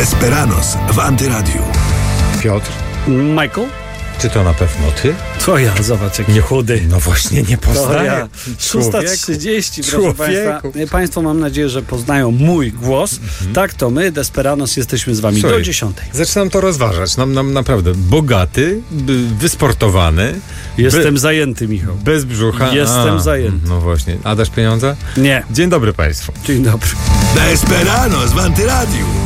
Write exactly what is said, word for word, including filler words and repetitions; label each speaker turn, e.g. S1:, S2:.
S1: Desperados w Antyradiu.
S2: Piotr,
S3: Michael?
S2: czy to na pewno ty?
S3: To ja, zobacz, jaki
S2: Nie
S3: chudy.
S2: No właśnie, nie
S3: To
S2: poznaję.
S3: ja. szósta trzydzieści, proszę Państwa.
S2: Człowieku.
S3: Państwo, mam nadzieję, że poznają mój głos. Mhm. Tak, to my, Desperados, jesteśmy z Wami
S2: Słuchaj,
S3: do dziesiątej.
S2: Zaczynam to rozważać. Nam, nam naprawdę bogaty, by- wysportowany.
S3: Jestem
S2: be-
S3: zajęty, Michał.
S2: Bez brzucha.
S3: Jestem zajęty.
S2: No właśnie. A dasz pieniądze?
S3: Nie.
S2: Dzień dobry Państwu.
S3: Dzień dobry.
S1: Desperados w Antyradiu.